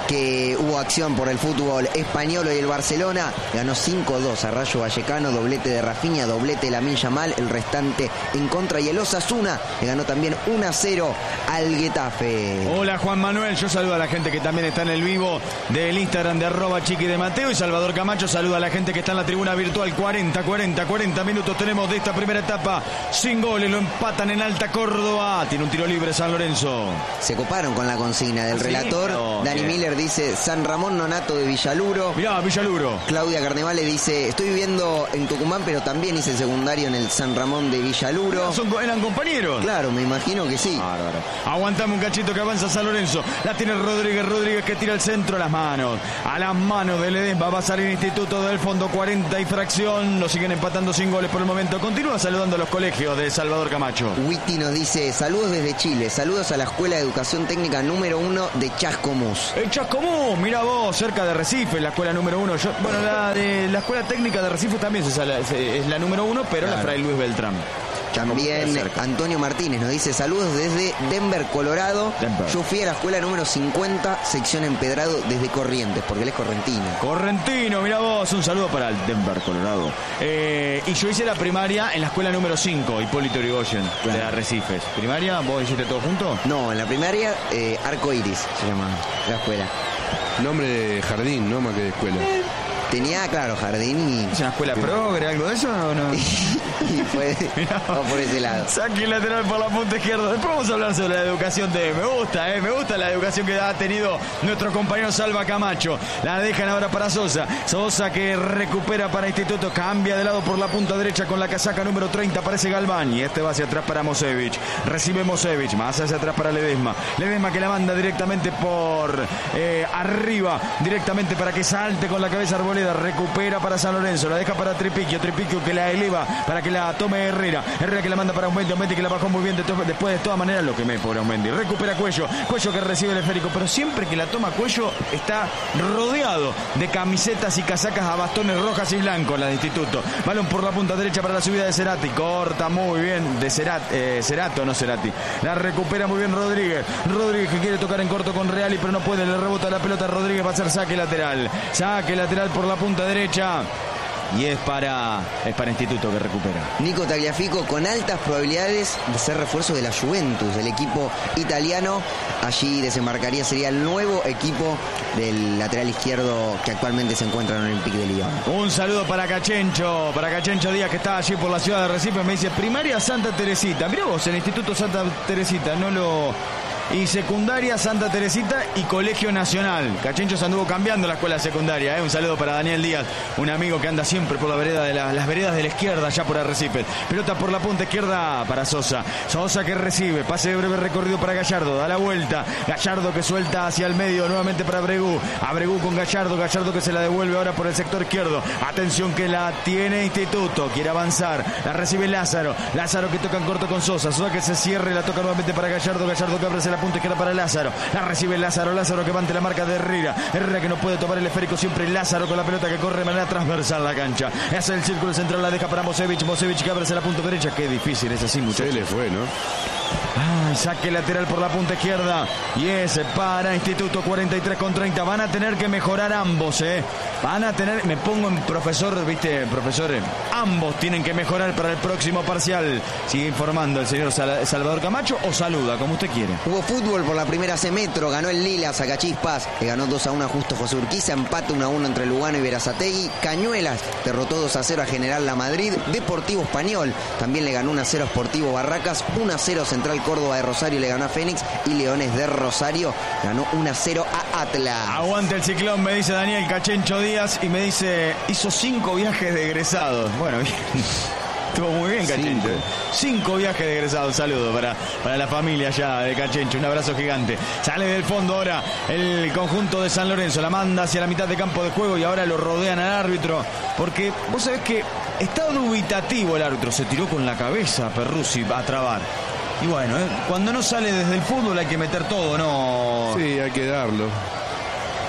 que hubo acción por el fútbol español y el Barcelona ganó cinco dos a Rayo Vallecano, doblete de Rafinha, doblete de Lamine Yamal, el restante en contra, y el Osasuna le ganó también uno a cero al Getafe. Hola Juan Manuel, yo saludo a la gente que también está en el vivo del Instagram de arroba Chiqui de Mateo, y Salvador Camacho saluda a la gente que está en la tribuna virtual. Cuarenta, cuarenta, cuarenta minutos tenemos de esta primera etapa, sin goles, lo empatan en Alta Córdoba, tiene un tiro libre San Lorenzo. Se coparon con la consigna del ¿Sí? relator. No, Dani bien. Miller dice San Ramón Nonato de Villaluro. Mirá, Villaluro. Claudia Carnevale dice, estoy viviendo en Tucumán, pero también hice el secundario en el San Ramón de Villaluro. Son, eran compañeros. Claro, me imagino que sí. Bárbaro. Aguantamos un cachito que avanza San Lorenzo. La tiene Rodríguez, Rodríguez que tira el centro a las manos. A las manos de Ledesma va a salir Instituto del Fondo, cuarenta y fracción. Lo siguen empatando sin goles por el momento. Continúa saludando a los colegios de Salvador Camacho. Witty nos dice, saludos desde Chile, saludos a la Escuela de Educación Técnica número uno de Chascomús. El Chascomús, mira vos, cerca de Recife, la escuela número uno. Yo, bueno, la de la escuela técnica de Recife también se sale, se- es la número uno, pero Claro. la Fray Luis Beltrán. También Cerca. Antonio Martínez nos dice, saludos desde Denver, Colorado. Denver. Yo fui a la escuela número cincuenta, sección Empedrado, desde Corrientes, porque él es correntino. Correntino, mira vos, un saludo para el Denver, Colorado. Eh, y yo hice la primaria en la escuela número cinco, Hipólito Yrigoyen, Claro. de Arrecifes. ¿Primaria? ¿Vos hiciste todo junto? No, en la primaria, eh, Arco Iris se llama la escuela. Nombre de jardín, no más que de escuela. Tenía, claro, jardín ¿Es una escuela progre, algo de eso o no? y, y fue va por ese lado. Saque lateral por la punta izquierda. Después vamos a hablar sobre la educación de... Me gusta, eh, me gusta la educación que ha tenido nuestro compañero Salva Camacho. La dejan ahora para Sosa. Sosa que recupera para Instituto. Cambia de lado por la punta derecha con la casaca número treinta. Aparece Galván. Y este va hacia atrás para Mosevich. Recibe Mosevich. Más hacia atrás para Ledesma. Ledesma que la manda directamente por eh, arriba. Directamente para que salte con la cabeza Arboleda. Recupera para San Lorenzo. La deja para Tripiquio. Tripiquio que la eleva para que la tome Herrera. Herrera que la manda para Aumendi. Aumendi que la bajó muy bien. De to- después de todas maneras lo que me pobre Aumendi. Recupera Cuello. Cuello que recibe el esférico. Pero siempre que la toma Cuello está rodeado de camisetas y casacas a bastones rojas y blancos. La de Instituto. Balón por la punta derecha para la subida de Cerati. Corta muy bien de Cerati. Eh, Cerato, no Cerati. La recupera muy bien Rodríguez. Rodríguez que quiere tocar en corto con Reali, pero no puede. Le rebota la pelota a Rodríguez. Va a hacer saque lateral. Saque lateral por la punta derecha. Y es para, es para Instituto que recupera. Nico Tagliafico con altas probabilidades de ser refuerzo de la Juventus, el equipo italiano. Allí desembarcaría, sería el nuevo equipo del lateral izquierdo que actualmente se encuentra en el Olympique de Lyon. Un saludo para Cachencho, para Cachencho Díaz que está allí por la ciudad de Recife. Me dice primaria Santa Teresita. Mirá vos, el Instituto Santa Teresita, no lo... Y secundaria Santa Teresita y Colegio Nacional. Cachencho se anduvo cambiando la escuela secundaria. ¿eh? Un saludo para Daniel Díaz, un amigo que anda siempre por la vereda de la- las veredas de la izquierda, allá por Arrecife. Pelota por la punta izquierda para Sosa. Sosa que recibe, pase de breve recorrido para Gallardo, da la vuelta. Gallardo que suelta hacia el medio nuevamente para Abregú. Abregú con Gallardo, Gallardo que se la devuelve ahora por el sector izquierdo. Atención que la tiene Instituto, quiere avanzar. La recibe Lázaro. Lázaro que toca en corto con Sosa. Sosa que se cierra y la toca nuevamente para Gallardo. Gallardo que abre la punta izquierda para Lázaro. La recibe Lázaro. Lázaro que va ante la marca de Herrera. Herrera que no puede tomar el esférico. Siempre Lázaro con la pelota que corre de manera transversal la cancha. Hace el círculo central, la deja para Mosevich. Mosevich que abre la punta derecha. Qué difícil es así, Se muchachos. le fue, ¿no? Ay, saque lateral por la punta izquierda. Y ese para Instituto cuarenta y tres con treinta. Van a tener que mejorar ambos, ¿eh? Van a tener, me pongo en profesor, ¿viste? Profesor, eh, ambos tienen que mejorar para el próximo parcial. Sigue informando el señor Sal- Salvador Camacho o saluda, como usted quiere. Hubo fútbol por la primera C Metro, ganó el Lila, Sacachispas, le ganó dos a uno a Justo José Urquiza, empate uno a uno entre Lugano y Berazategui, Cañuelas derrotó dos a cero a General La Madrid, Deportivo Español también le ganó uno a cero a Sportivo Barracas, uno a cero Central Córdoba de Rosario le ganó a Fénix y Leones de Rosario ganó uno a cero a Atlas. Aguante el ciclón, me dice Daniel Cachencho Díaz y me dice, hizo cinco viajes de egresados. Bueno, bien. Estuvo muy bien, Cachencho. Cinco. Cinco viajes de egresados. Un saludo para, para la familia ya de Cachencho. Un abrazo gigante. Sale del fondo ahora el conjunto de San Lorenzo. La manda hacia la mitad de campo de juego y ahora lo rodean al árbitro. Porque vos sabés que está dubitativo el árbitro. Se tiró con la cabeza Perruzzi a trabar. Y bueno, ¿eh? Cuando no sale desde el fútbol hay que meter todo, ¿no? Sí, hay que darlo.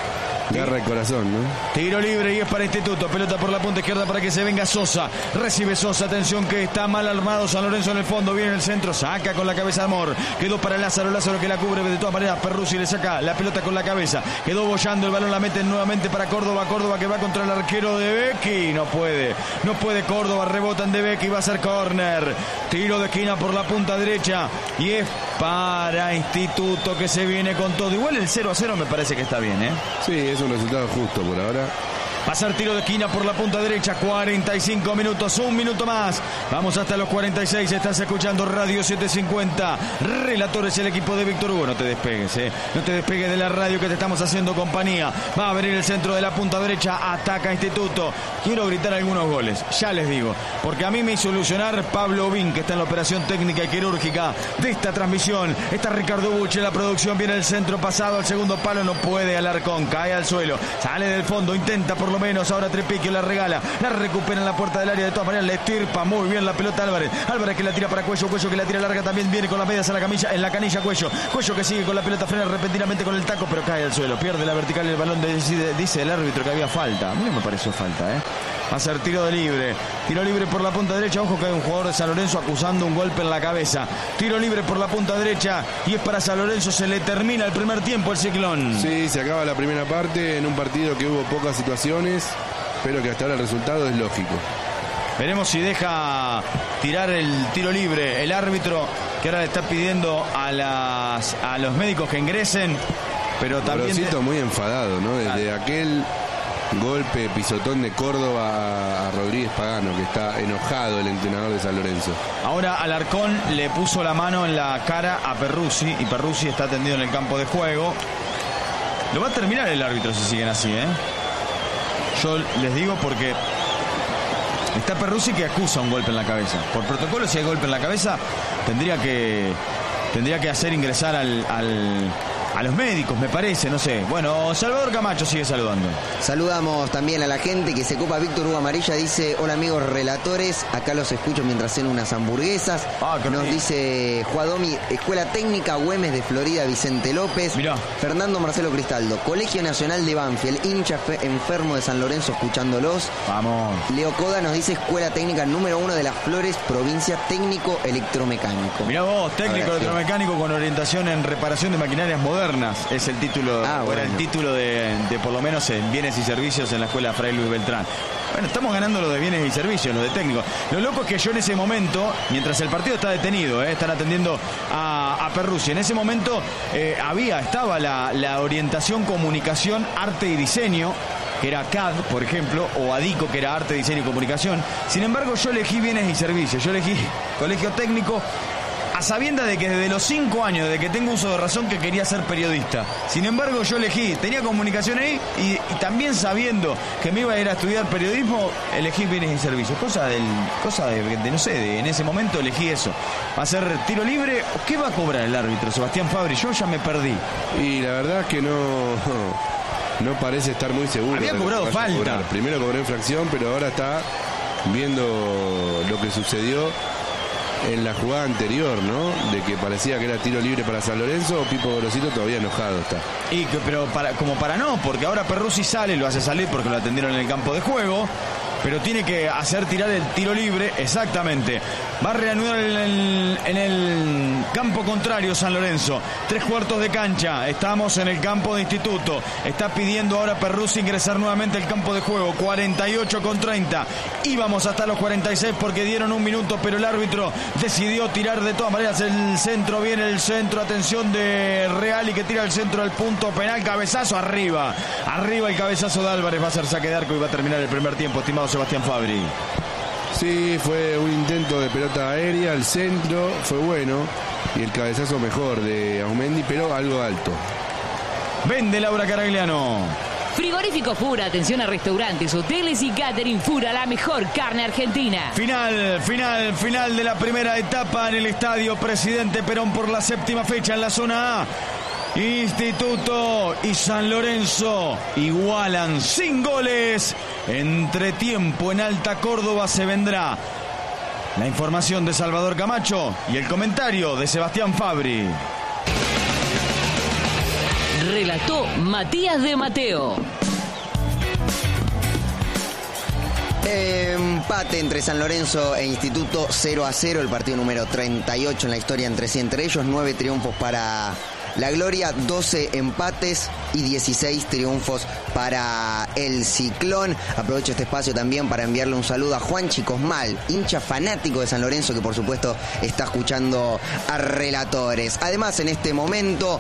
Garra el corazón, ¿no? Tiro libre y es para Instituto. Pelota por la punta izquierda para que se venga Sosa. Recibe Sosa. Atención que está mal armado San Lorenzo en el fondo. Viene el centro. Saca con la cabeza Amor. Quedó para Lázaro. Lázaro que la cubre de todas maneras. Perruzzi le saca la pelota con la cabeza. Quedó bollando. El balón la mete nuevamente para Córdoba. Córdoba que va contra el arquero de Becchi. No puede. No puede Córdoba. Rebotan de Becchi. Va a ser córner. Tiro de esquina por la punta derecha. Y es para Instituto que se viene con todo. Igual el cero a cero me parece que está bien, ¿eh? Sí, es un resultado justo por ahora. Va a ser tiro de esquina por la punta derecha. cuarenta y cinco minutos, un minuto más. Vamos hasta los cuarenta y seis. Estás escuchando Radio setecientos cincuenta. Relatores el equipo de Víctor Hugo. No te despegues, eh. No te despegues de la radio que te estamos haciendo compañía. Va a venir el centro de la punta derecha. Ataca Instituto. Quiero gritar algunos goles. Ya les digo. Porque a mí me hizo ilusionar Pablo Obín, que está en la operación técnica y quirúrgica de esta transmisión. Está Ricardo Buche en la producción. Viene el centro pasado al segundo palo. No puede Alarcón. Cae al suelo. Sale del fondo. Intenta por lo menos. Ahora Trepiquio la regala. La recupera en la puerta del área. De todas maneras le estirpa muy bien la pelota Álvarez. Álvarez que la tira para Cuello. Cuello que la tira larga también. Viene con las medias en la camilla. En la canilla Cuello. Cuello que sigue con la pelota. Frena repentinamente con el taco. Pero cae al suelo. Pierde la vertical. El balón decide, dice el árbitro que había falta. A mí no me pareció falta, ¿eh? Va a ser tiro de libre. Tiro libre por la punta derecha. Ojo que hay un jugador de San Lorenzo acusando un golpe en la cabeza. Tiro libre por la punta derecha. Y es para San Lorenzo. Se le termina el primer tiempo el ciclón. Sí, se acaba la primera parte en un partido que hubo pocas situaciones, pero que hasta ahora el resultado es lógico. Veremos si deja tirar el tiro libre el árbitro, que ahora le está pidiendo a, las, a los médicos que ingresen. Pero también... Rosito muy enfadado, ¿no? Desde ah. aquel golpe, pisotón de Córdoba a Rodríguez Pagano, que está enojado el entrenador de San Lorenzo. Ahora Alarcón le puso la mano en la cara a Perruzzi y Perruzzi está tendido en el campo de juego. Lo va a terminar el árbitro si siguen así, ¿eh? Yo les digo porque está Perruzzi que acusa un golpe en la cabeza. Por protocolo, si hay golpe en la cabeza, tendría que tendría que hacer ingresar al, al a los médicos, me parece, no sé. Bueno, Salvador Camacho sigue saludando. Saludamos también a la gente que se copa. Víctor Hugo Amarilla dice: hola amigos relatores, acá los escucho mientras ceno unas hamburguesas. Ah, Nos bien. Dice Juadomi, Escuela Técnica Güemes de Florida, Vicente López. Mirá. Fernando Marcelo Cristaldo, Colegio Nacional de Banfield, hincha enfermo de San Lorenzo escuchándolos. Vamos. Leo Coda nos dice Escuela Técnica número uno de Las Flores, provincia técnico electromecánico. Mirá vos, técnico electromecánico con orientación en reparación de maquinarias modernas. Es el título, ah, o bueno. era el título de, de por lo menos en bienes y servicios en la escuela Fray Luis Beltrán. Bueno, estamos ganando lo de bienes y servicios, lo de técnico. Lo loco es que yo en ese momento, mientras el partido está detenido, eh, están atendiendo a, a Perruzzi, en ese momento eh, había, estaba la, la orientación, comunicación, arte y diseño, que era C A D, por ejemplo, o ADICO, que era arte, diseño y comunicación. Sin embargo, yo elegí bienes y servicios, yo elegí colegio técnico, a sabienda de que desde los cinco años, desde que tengo uso de razón, que quería ser periodista. Sin embargo, yo elegí, tenía comunicación ahí y, y también sabiendo que me iba a ir a estudiar periodismo, elegí bienes y servicios. Cosa del, cosa de, de no sé, de, en ese momento elegí eso. ¿Va a ser tiro libre o qué va a cobrar el árbitro, Sebastián Fabri? Yo ya me perdí. Y la verdad es que no... no parece estar muy seguro. Había cobrado falta. Primero cobró infracción, pero ahora está viendo lo que sucedió en la jugada anterior, ¿no? De que parecía que era tiro libre para San Lorenzo. Pipo Gorosito todavía enojado está. Y que, pero para, como para no, porque ahora Perruzzi sale, lo hace salir porque lo atendieron en el campo de juego, pero tiene que hacer tirar el tiro libre, exactamente. Va a reanudar en el, en el campo contrario San Lorenzo. Tres cuartos de cancha. Estamos en el campo de Instituto. Está pidiendo ahora Perruzzi ingresar nuevamente al campo de juego. cuarenta y ocho con treinta. Íbamos hasta los cuarenta y seis porque dieron un minuto, pero el árbitro decidió tirar de todas maneras el centro. Viene el centro. Atención de Real y que tira el centro al punto penal. Cabezazo arriba. Arriba el cabezazo de Álvarez. Va a ser saque de arco y va a terminar el primer tiempo, estimado Sebastián Fabri. Sí, fue un intento de pelota aérea, el centro fue bueno y el cabezazo mejor de Aumendi, pero algo alto. Vende Laura Caragliano. Frigorífico Fura, atención a restaurantes, hoteles y catering. Fura, la mejor carne argentina. Final, final, final de la primera etapa en el estadio Presidente Perón por la séptima fecha en la zona A. Instituto y San Lorenzo igualan sin goles. Entretiempo en Alta Córdoba. Se vendrá la información de Salvador Camacho y el comentario de Sebastián Fabri. Relató Matías de Mateo. Empate entre San Lorenzo e Instituto cero a cero, el partido número treinta y ocho en la historia entre sí, entre ellos, nueve triunfos para la Gloria, doce empates y dieciséis triunfos para el Ciclón. Aprovecho este espacio también para enviarle un saludo a Juan Chicosmal, hincha fanático de San Lorenzo, que por supuesto está escuchando a Relatores. Además, en este momento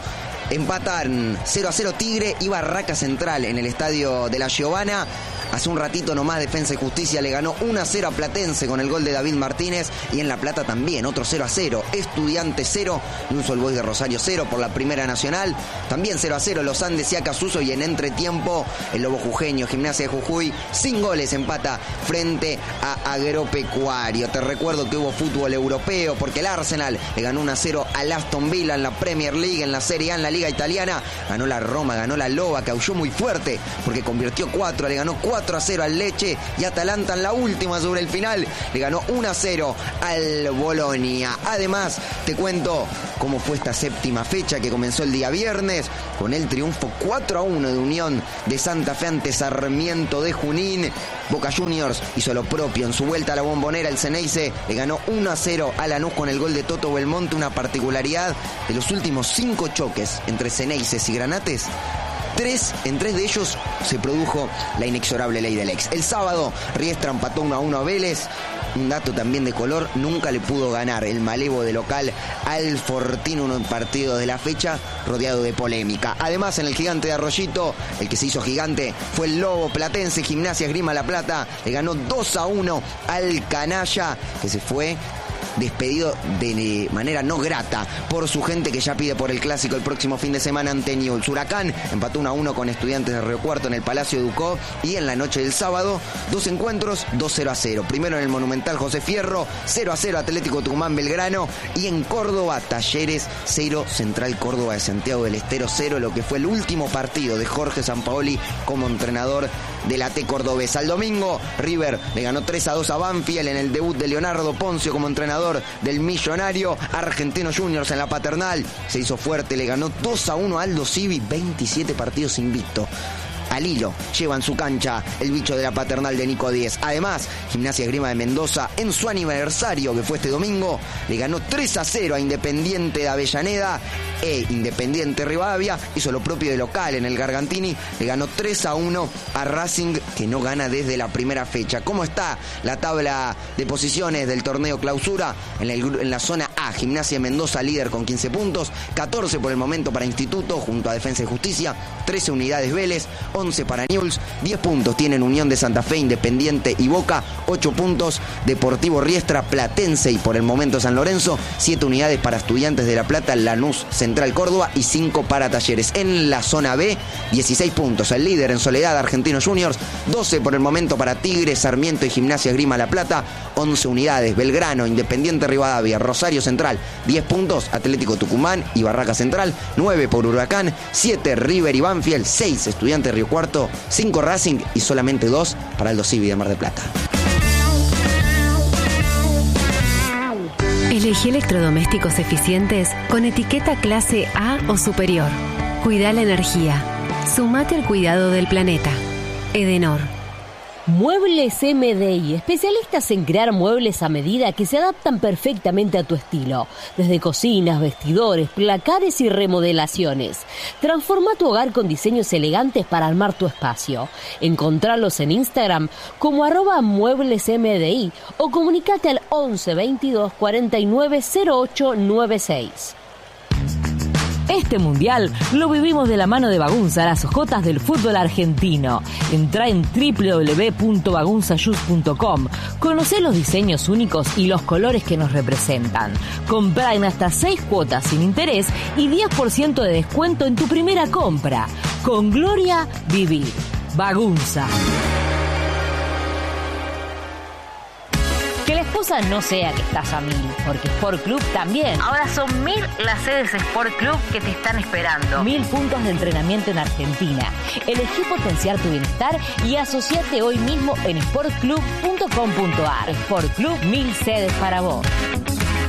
empatan cero a cero Tigre y Barraca Central en el estadio de la Giovana. Hace un ratito nomás Defensa y Justicia le ganó uno a cero a Platense con el gol de David Martínez, y en La Plata también otro cero a cero, Estudiantes cero, News Old Boys de Rosario cero por la Primera Nacional, también cero a cero Los Andes y Acasuso, y en entretiempo el Lobo Jujeño, Gimnasia de Jujuy, sin goles, empata frente a Agropecuario. Te recuerdo que hubo fútbol europeo porque el Arsenal le ganó uno a cero al Aston Villa en la Premier League, en la Serie A, en la Liga Italiana, ganó la Roma, ganó la Loba, que aulló muy fuerte porque convirtió cuatro, le ganó cuatro a cero al Lecce, y Atalanta en la última sobre el final le ganó uno a cero al Bolonia. Además, te cuento cómo fue esta séptima fecha que comenzó el día viernes con el triunfo cuatro a uno de Unión de Santa Fe ante Sarmiento de Junín. Boca Juniors hizo lo propio en su vuelta a la Bombonera. El Ceneice le ganó uno a cero a Lanús con el gol de Toto Belmonte. Una particularidad de los últimos cinco choques entre Ceneices y Granates, Tres, en tres de ellos se produjo la inexorable ley del ex. El sábado, Riestra empató uno a uno a Vélez. Un dato también de color, nunca le pudo ganar el Malevo de local al Fortino, uno partido de la fecha rodeado de polémica. Además, en el Gigante de Arroyito, el que se hizo gigante fue el Lobo Platense. Gimnasia Esgrima La Plata le ganó dos a uno al Canalla, que se fue despedido de manera no grata por su gente, que ya pide por el clásico el próximo fin de semana ante Newell's. Huracán empató uno a uno con Estudiantes de Río Cuarto en el Palacio Ducó, y en la noche del sábado dos encuentros, dos cero a cero. Primero en el Monumental José Fierro, cero a cero Atlético Tucumán Belgrano, y en Córdoba Talleres cero Central Córdoba de Santiago del Estero cero, lo que fue el último partido de Jorge Sampaoli como entrenador de la T cordobesa. El domingo River le ganó tres a dos a Banfield en el debut de Leonardo Poncio como entrenador del Millonario. Argentinos Juniors en la Paternal se hizo fuerte, le ganó dos a uno a Aldo Civi, veintisiete partidos invicto. Al hilo lleva en su cancha el bicho de la Paternal de Nico Díez. Además, Gimnasia Esgrima de Mendoza, en su aniversario que fue este domingo, le ganó tres a cero a Independiente de Avellaneda, e Independiente Rivadavia hizo lo propio de local en el Gargantini, le ganó tres a uno a Racing, que no gana desde la primera fecha. ¿Cómo está la tabla de posiciones del torneo Clausura? En, el, en la zona A, Gimnasia Mendoza líder con quince puntos, catorce por el momento para Instituto junto a Defensa y Justicia, trece unidades Vélez, once para Newell's, diez puntos tienen Unión de Santa Fe, Independiente y Boca, ocho puntos Deportivo Riestra, Platense y por el momento San Lorenzo, siete unidades para Estudiantes de La Plata, Lanús, Central Córdoba y cinco para Talleres. En la zona B, dieciséis puntos, el líder en soledad Argentinos Juniors, doce por el momento para Tigre, Sarmiento y Gimnasia Esgrima La Plata, once unidades Belgrano, Independiente Rivadavia, Rosario Central, diez puntos Atlético Tucumán y Barraca Central, nueve por Huracán, siete River y Banfield, seis Estudiantes Río Cuarto, cinco Racing y solamente dos para Aldo Civi de Mar del Plata. Elegí electrodomésticos eficientes con etiqueta clase A o superior. Cuida la energía. Sumate al cuidado del planeta. Edenor. Muebles M D I, especialistas en crear muebles a medida que se adaptan perfectamente a tu estilo, desde cocinas, vestidores, placares y remodelaciones. Transforma tu hogar con diseños elegantes para armar tu espacio. Encontralos en Instagram como arroba mueblesmdi o comunicate al once veintidós cuarenta y nueve cero ocho noventa y seis. Este mundial lo vivimos de la mano de Bagunza, las jotas del fútbol argentino. Entrá en doble u doble u doble u punto bagunza shoes punto com. Conocé los diseños únicos y los colores que nos representan. Comprá en hasta seis cuotas sin interés y diez por ciento de descuento en tu primera compra. Con Gloria, vivir. Bagunza. Que la excusa no sea que estás a mil, porque Sport Club también. Ahora son mil las sedes Sport Club que te están esperando. Mil puntos de entrenamiento en Argentina. Elegí potenciar tu bienestar y asociate hoy mismo en sport club punto com punto a r. Sport Club, mil sedes para vos.